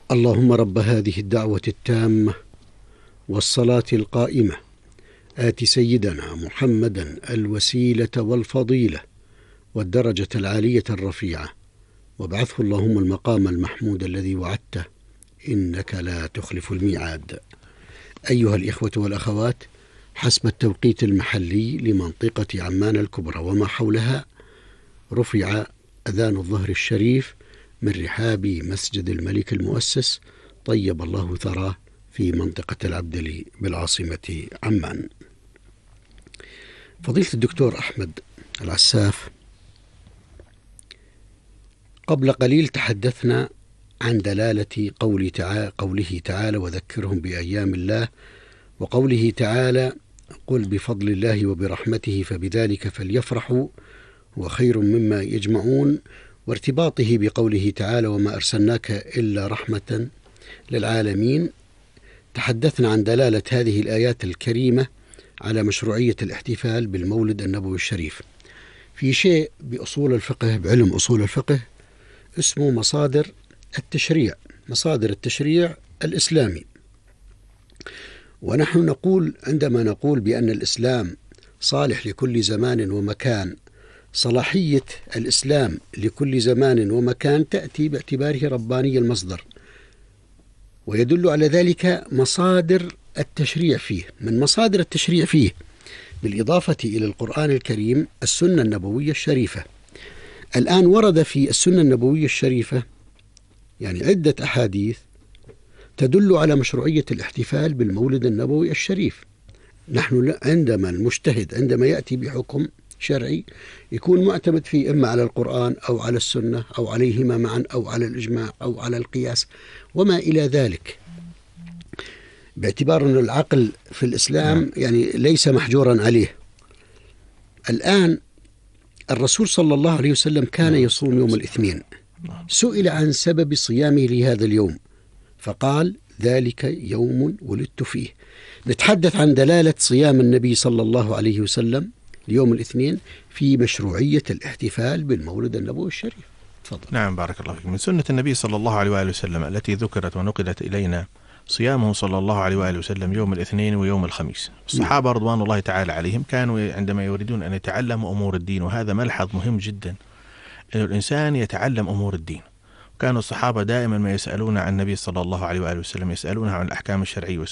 اللهم رب هذه الدعوة التامة والصلاة القائمة آت سيدنا محمدا الوسيلة والفضيلة والدرجة العالية الرفيعة وابعثه اللهم المقام المحمود الذي وعدته إنك لا تخلف الميعاد. أيها الإخوة والأخوات، حسب التوقيت المحلي لمنطقة عمان الكبرى وما حولها رفع أذان الظهر الشريف من رحاب مسجد الملك المؤسس طيب الله ثراه في منطقة العبدلي بالعاصمة عمان. فضيلة الدكتور أحمد العساف، قبل قليل تحدثنا عن دلالة قوله تعالى وذكرهم بأيام الله، وقوله تعالى قل بفضل الله وبرحمته فبذلك فليفرحوا وخير مما يجمعون، وارتباطه بقوله تعالى وما أرسلناك إلا رحمة للعالمين. تحدثنا عن دلالة هذه الآيات الكريمة على مشروعية الاحتفال بالمولد النبوي الشريف. في شيء بأصول الفقه، بعلم أصول الفقه، اسمه مصادر التشريع الإسلامي. ونحن نقول عندما نقول بأن الإسلام صالح لكل زمان ومكان، صلاحية الإسلام لكل زمان ومكان تأتي باعتباره رباني المصدر، ويدل على ذلك مصادر التشريع فيه. من مصادر التشريع فيه بالإضافة إلى القرآن الكريم السنة النبوية الشريفة. الآن ورد في السنة النبوية الشريفة يعني عدة أحاديث تدل على مشروعية الاحتفال بالمولد النبوي الشريف. نحن عندما المجتهد عندما يأتي بحكم شرعي يكون معتمد فيه إما على القرآن أو على السنة أو عليهما معا أو على الإجماع أو على القياس وما إلى ذلك، باعتبار أن العقل في الإسلام يعني ليس محجورا عليه. الآن الرسول صلى الله عليه وسلم كان يصوم يوم الاثنين، سئل عن سبب صيامه لهذا اليوم فقال ذلك يوم ولدت فيه. نتحدث عن دلالة صيام النبي صلى الله عليه وسلم ليوم الاثنين في مشروعية الاحتفال بالمولد النبوي الشريف. تفضل. نعم، بارك الله فيك. من سنة النبي صلى الله عليه وآله وسلم التي ذكرت ونقلت إلينا صيامه صلى الله عليه وآله وسلم يوم الاثنين ويوم الخميس. الصحابة رضوان الله تعالى عليهم كانوا عندما يريدون أن يتعلموا أمور الدين، وهذا ملحظ مهم جدا أن الإنسان يتعلم أمور الدين. كانوا الصحابة دائما ما يسألون عن النبي صلى الله عليه وآله وسلم، يسألونه عن الأحكام الشرعية